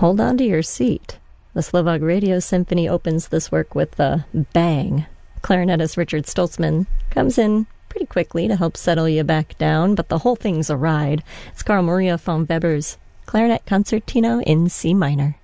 hold on to your seat. The Slovak Radio Symphony opens this work with a bang. Clarinetist Richard Stoltzman comes in pretty quickly to help settle you back down, but the whole thing's a ride. It's Carl Maria von Weber's Clarinet Concertino in C minor.